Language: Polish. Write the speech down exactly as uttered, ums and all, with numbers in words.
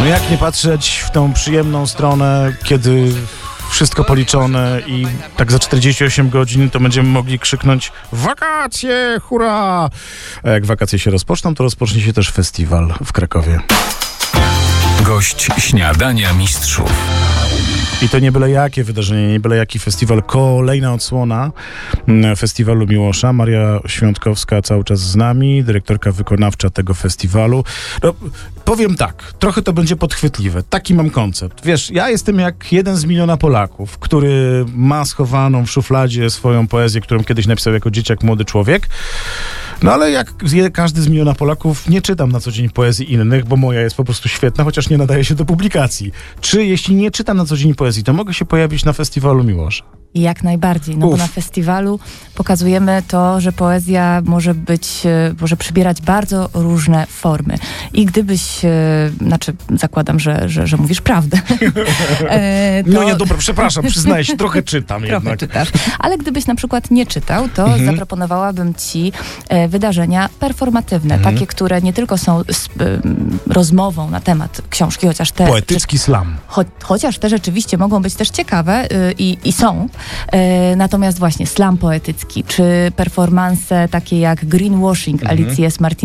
No jak nie patrzeć w tą przyjemną stronę, kiedy wszystko policzone i tak za czterdzieści osiem godzin to będziemy mogli krzyknąć wakacje, hurra! A jak wakacje się rozpoczną, to rozpocznie się też festiwal w Krakowie. Gość Śniadania Mistrzów. I to nie byle jakie wydarzenie, nie byle jaki festiwal. Kolejna odsłona festiwalu Miłosza. Maria Świątkowska cały czas z nami, dyrektorka wykonawcza tego festiwalu. No, powiem tak, trochę to będzie podchwytliwe. Taki mam koncept. Wiesz, ja jestem jak jeden z miliona Polaków, który ma schowaną w szufladzie swoją poezję, którą kiedyś napisał jako dzieciak młody człowiek. No ale jak każdy z miliona Polaków, nie czytam na co dzień poezji innych, bo moja jest po prostu świetna, chociaż nie nadaje się do publikacji. Czy jeśli nie czytam na co dzień poezji, to mogę się pojawić na festiwalu Miłosza? Jak najbardziej, no Uf. bo na festiwalu pokazujemy to, że poezja może być, może przybierać bardzo różne formy. I gdybyś, znaczy zakładam, że, że, że mówisz prawdę. e, to... No nie, dobra, przepraszam, przyznaję się, trochę czytam trochę jednak. czytasz. Ale gdybyś na przykład nie czytał, to Mhm. zaproponowałabym ci e, wydarzenia performatywne, Mhm. takie, które nie tylko są s, e, rozmową na temat książki, chociaż te... Poetycki slam. Cho, chociaż te rzeczywiście mogą być też ciekawe y, i, i są. E, natomiast właśnie slam poetycki, czy performanse takie jak greenwashing Mhm. Alicji S. Martinez